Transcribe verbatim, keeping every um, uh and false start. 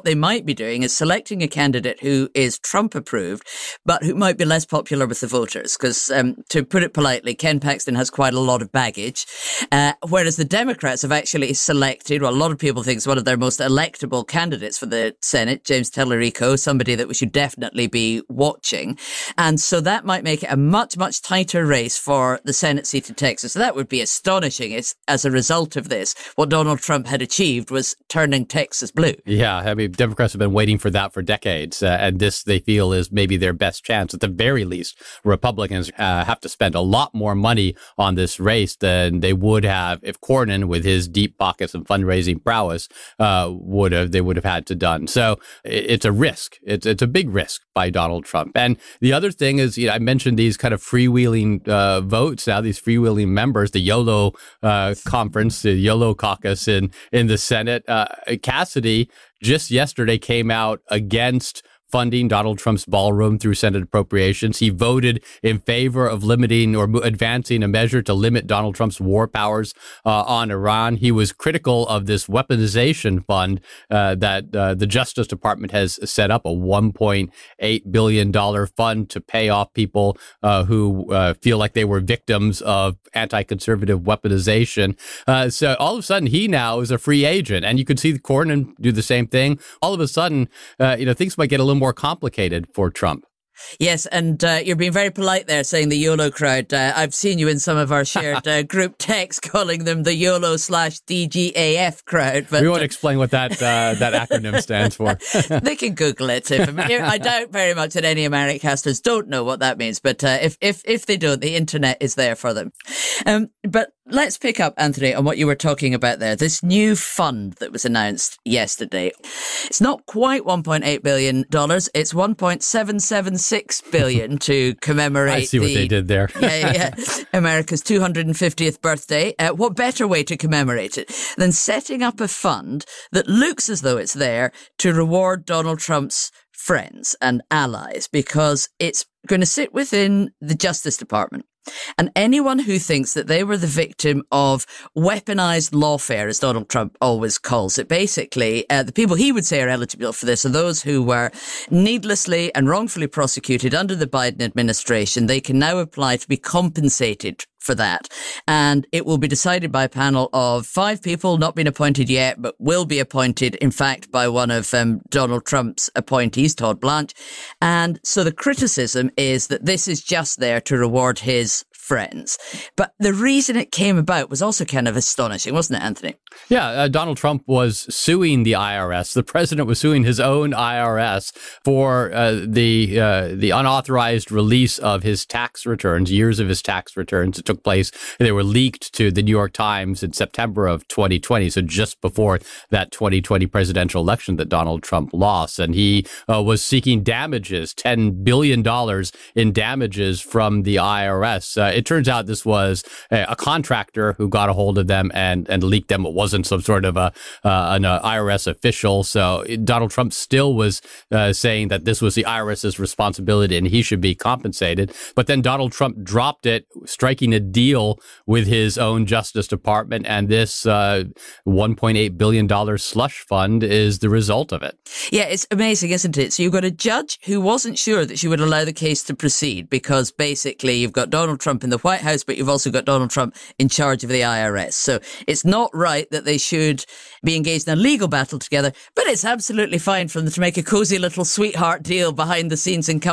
what they might be doing is selecting a candidate who is Trump approved, but who might be less popular with the voters. Because um, to put it politely, Ken Paxton has quite a lot of baggage, uh, whereas the Democrats have actually selected, well, a lot of people think is one of their most electable candidates for the Senate, James Tallarico, somebody that we should definitely be watching. And so that might make it a much, much tighter race for the Senate seat in Texas. So that would be astonishing. It's, as a result of this, what Donald Trump had achieved was turning Texas blue. Yeah, I mean, Democrats have been waiting for that for decades, uh, and this they feel is maybe their best chance. At the very least, Republicans uh, have to spend a lot more money on this race than they would have if Cornyn, with his deep pockets and fundraising prowess, uh, would have they would have had to done. So it's a risk. It's it's a big risk by Donald Trump. And the other thing is, you know, I mentioned these kind of freewheeling uh, votes now, these freewheeling members, the YOLO uh, conference, the YOLO caucus in in the Senate. Uh, Cassidy just yesterday came out against funding Donald Trump's ballroom through Senate appropriations. He voted in favor of limiting or advancing a measure to limit Donald Trump's war powers uh, on Iran. He was critical of this weaponization fund uh, that uh, the Justice Department has set up, a one point eight billion dollars fund to pay off people uh, who uh, feel like they were victims of anti-conservative weaponization. Uh, so all of a sudden, he now is a free agent. And you could see Cornyn do the same thing. All of a sudden, uh, you know, things might get a little more complicated for Trump. Yes, and uh, you're being very polite there, saying the YOLO crowd. Uh, I've seen you in some of our shared uh, group texts calling them the YOLO slash D G A F crowd. But we won't uh, explain what that uh, that acronym stands for. They can Google it. If, I doubt very much that any Americasters don't know what that means, but uh, if if if they don't, the internet is there for them. Um, but let's pick up, Anthony, on what you were talking about there. This new fund that was announced yesterday. It's not quite one point eight billion dollars. It's one point seven seven six billion dollars to commemorate I see the, what they did there. yeah, yeah, America's two hundred fiftieth birthday. Uh, what better way to commemorate it than setting up a fund that looks as though it's there to reward Donald Trump's friends and allies, because it's going to sit within the Justice Department. And anyone who thinks that they were the victim of weaponized lawfare, as Donald Trump always calls it, basically, uh, the people he would say are eligible for this are those who were needlessly and wrongfully prosecuted under the Biden administration. They can now apply to be compensated for that. And it will be decided by a panel of five people, not been appointed yet, but will be appointed, in fact, by one of um, Donald Trump's appointees, Todd Blanche. And so the criticism is that this is just there to reward his friends. But the reason it came about was also kind of astonishing, wasn't it, Anthony? Yeah, uh, Donald Trump was suing the I R S. The president was suing his own I R S for uh, the uh, the unauthorized release of his tax returns, years of his tax returns. It took place. They were leaked to the New York Times in September of twenty twenty, so just before that twenty twenty presidential election that Donald Trump lost. And he uh, was seeking damages, ten billion dollars in damages from the I R S. Uh, it turns out this was a, a contractor who got a hold of them and, and leaked them. It wasn't some sort of a uh, an uh, I R S official. So Donald Trump still was uh, saying that this was the IRS's responsibility and he should be compensated. But then Donald Trump dropped it, striking a deal with his own Justice Department. And this uh, one point eight billion dollars slush fund is the result of it. Yeah, it's amazing, isn't it? So you've got a judge who wasn't sure that she would allow the case to proceed because basically you've got Donald Trump in the White House, but you've also got Donald Trump in charge of the I R S. So it's not right that they should be engaged in a legal battle together, but it's absolutely fine for them to make a cozy little sweetheart deal behind the scenes and come